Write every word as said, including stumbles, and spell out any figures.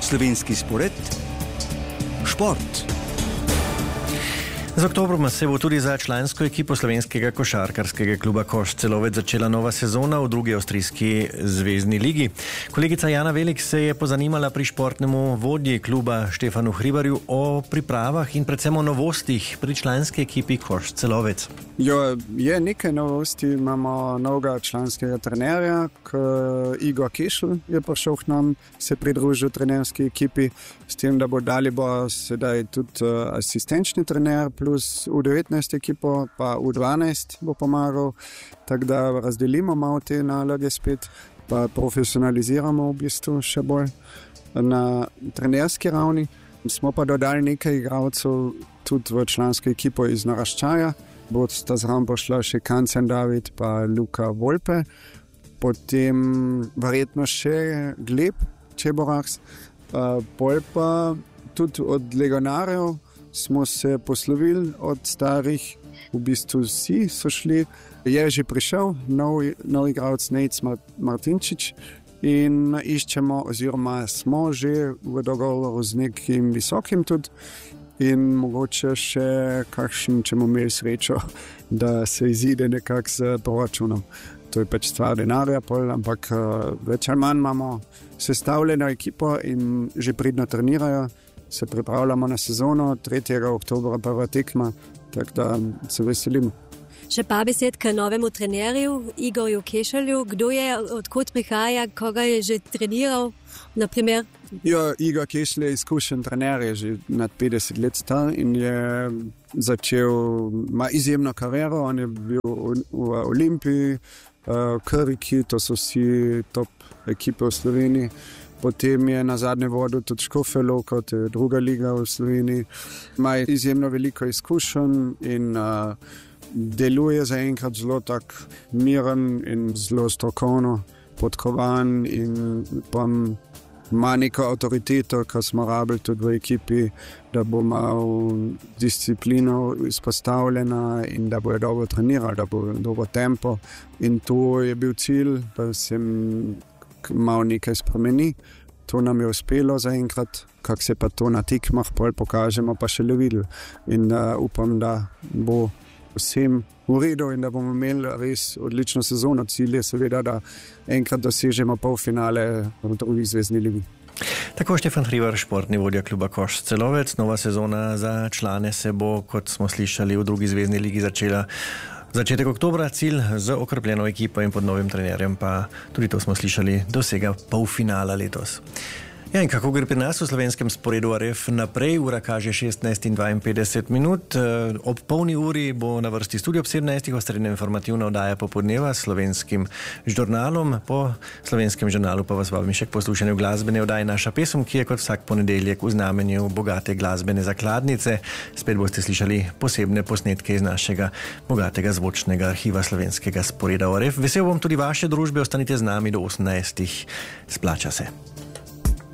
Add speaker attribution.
Speaker 1: Slovenski spored, šport.
Speaker 2: Z oktobrom se bo tudi za člansko ekipo slovenskega košarkarskega kluba Koš Celovec začela nova sezona v drugi avstrijski zvezni ligi. Kolegica Jana Velik se je pozanimala pri športnemu vodji kluba Štefanu Hribarju o pripravah in predvsem o novostih pri članski ekipi Koš Celovec.
Speaker 3: Jo, je nekaj novosti. Imamo novega članskega trenerja, Igor Kešl je prišel k nam, se pridružil trenerski ekipi, s tem, da bo dali bo sedaj tudi uh, asistenčni trener, plus U devetnajst ekipo, pa U dvanajst bo pomagal, tako da razdelimo malo te naloge spet, pa profesionaliziramo v bistvu še bolj na trenerski ravni. Smo pa dodali nekaj igralcev tudi v člansko ekipo iz naraščaja. Bo sta zraven pošla še Kancen David pa Luka Volpe, potem verjetno še Gleb Čeboraks, pol pa tudi od legionarjev smo se poslovili od starih, v bistvu vsi so šli. Je že prišel nov, nov igralec Nejc Martinčič in iščemo, oziroma smo že v dogovoru z nekim visokim tudi in mogoče še kakšen, če bomo imeli srečo, da se izide nekako z proračunom. To je pač stvar denarja, pol, ampak več ali manj imamo sestavljeno ekipo in že pridno trenirajo. Se pripravljamo na sezono, tretjega oktobra prva tekma, tako da se veselimo.
Speaker 4: Še pa besed k novemu trenerju, Igorju Kešelju. Kdo je, odkot prihaja, koga je že treniral, naprimer?
Speaker 3: Jo, Igor Kešel je izkušen trener, je že nad petdeset let star in je začel, ima izjemno kariero. On je bil v, v Olimpiji, uh, Kriki, to so vsi top ekipe v Sloveniji. Potem je na zadnje vodil tudi Škofja Loka, to je druga liga v Sloveniji. Ima izjemno veliko izkušenj in uh, deluje zaenkrat zelo tak miren in zelo strokovno podkovan in pa ima neko avtoriteto, kar smo rabili tudi v ekipi, da bo imel disciplino izpostavljena in da bo dobro treniral, da bo dobro tempo. In to je bil cilj, da se malo nekaj spremeni. To nam je uspelo zaenkrat, kako se pa to na tekmah pol pokažemo, pa še le videli. In uh, upam, da bo vsem v redu in da bomo imeli res odlično sezono. Cilj je seveda, da enkrat dosežemo polfinale v drugi zvezni ligi.
Speaker 2: Tako Štefan Hribar, športni vodja kluba Koš Celovec. Nova sezona za člane se bo, kot smo slišali, v drugi zvezni ligi začela začetek oktobra. Cilj z okrepljeno ekipo in pod novim trenerjem pa, tudi to smo slišali, dosega polfinala letos. Ja, in kako gre pri nas v slovenskem sporedu A R F naprej? Ura kaže šestnajst in dvainpetdeset minut. Ob polni uri bo na vrsti studio ob sedemnajstih osrednja informativna oddaja popodneva s slovenskim žurnalom. Po slovenskem žurnalu pa vas vabim še k poslušanju glasbene oddaje Naša pesem, ki je kot vsak ponedeljek v znamenju bogate glasbene zakladnice. Spet boste slišali posebne posnetke iz našega bogatega zvočnega arhiva slovenskega sporeda A R F. Vesel bom tudi vaše družbe, ostanite z nami do osemnajstih. Splača se.